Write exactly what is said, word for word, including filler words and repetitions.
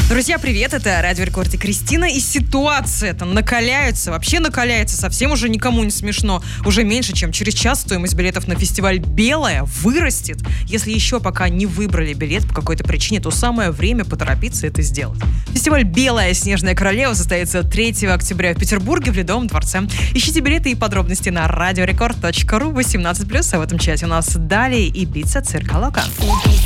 Друзья, привет, это Радио Рекорд и Кристина, и ситуация-то накаляется, вообще накаляется, совсем уже никому не смешно. Уже меньше, чем через час стоимость билетов на фестиваль «Белая» вырастет. Если еще пока не выбрали билет по какой-то причине, то самое время поторопиться это сделать. Фестиваль «Белая снежная королева» состоится третьего октября в Петербурге в Ледовом дворце. Ищите билеты и подробности на радиорекорд точка ру восемнадцать плюс, а в этом чате у нас далее Ибица Цирка Лока.